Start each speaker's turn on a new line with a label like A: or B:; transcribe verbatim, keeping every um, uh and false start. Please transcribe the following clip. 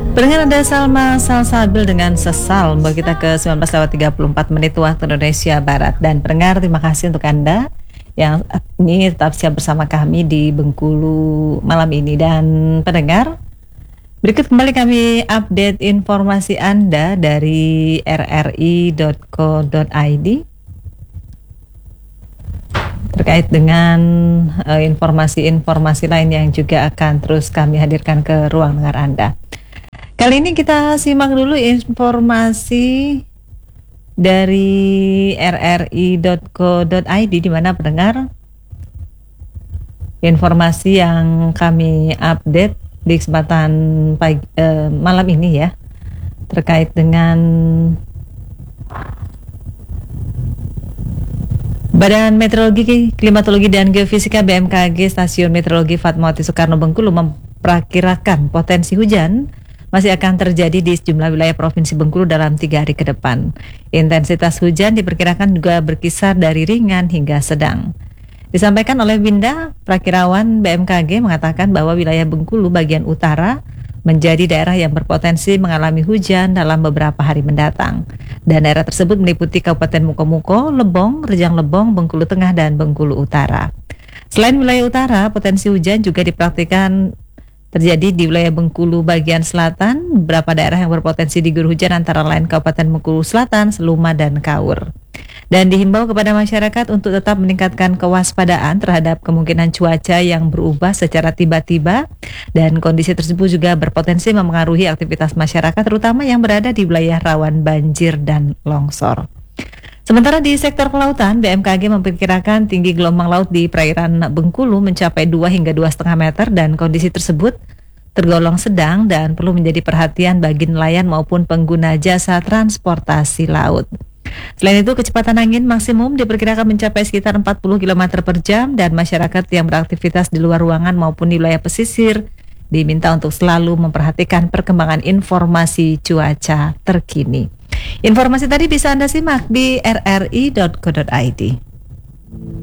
A: Pendengar, ada Salma Salsabil dengan Sesal membawa kita ke sembilan belas lewat tiga puluh empat menit waktu Indonesia Barat. Dan pendengar, terima kasih untuk Anda yang ini tetap siap bersama kami di Bengkulu malam ini. Dan pendengar, berikut kembali kami update informasi Anda dari r r i dot co dot i d terkait dengan uh, informasi-informasi lain yang juga akan terus kami hadirkan ke ruang dengar Anda. Kali ini kita simak dulu informasi dari r r i dot co dot i d, di mana pendengar informasi yang kami update di kesempatan pagi, eh, malam ini ya, terkait dengan Badan Meteorologi, Klimatologi dan Geofisika B M K G Stasiun Meteorologi Fatmawati Soekarno Bengkulu memperkirakan potensi hujan masih akan terjadi di sejumlah wilayah Provinsi Bengkulu dalam tiga hari ke depan. Intensitas hujan diperkirakan juga berkisar dari ringan hingga sedang. Disampaikan oleh Winda, Prakirawan B M K G mengatakan bahwa wilayah Bengkulu bagian utara menjadi daerah yang berpotensi mengalami hujan dalam beberapa hari mendatang. Dan daerah tersebut meliputi Kabupaten Mukomuko, Lebong, Rejang Lebong, Bengkulu Tengah, dan Bengkulu Utara. Selain wilayah utara, potensi hujan juga dipraktikkan terjadi di wilayah Bengkulu bagian selatan. Beberapa daerah yang berpotensi diguyur hujan antara lain Kabupaten Bengkulu Selatan, Seluma, dan Kaur. Dan dihimbau kepada masyarakat untuk tetap meningkatkan kewaspadaan terhadap kemungkinan cuaca yang berubah secara tiba-tiba, dan kondisi tersebut juga berpotensi mempengaruhi aktivitas masyarakat terutama yang berada di wilayah rawan banjir dan longsor. Sementara di sektor kelautan, B M K G memperkirakan tinggi gelombang laut di perairan Bengkulu mencapai dua hingga dua koma lima meter, dan kondisi tersebut tergolong sedang dan perlu menjadi perhatian bagi nelayan maupun pengguna jasa transportasi laut. Selain itu, kecepatan angin maksimum diperkirakan mencapai sekitar empat puluh kilometer per jam, dan masyarakat yang beraktivitas di luar ruangan maupun di wilayah pesisir diminta untuk selalu memperhatikan perkembangan informasi cuaca terkini. Informasi tadi bisa Anda simak di r r i dot co dot i d.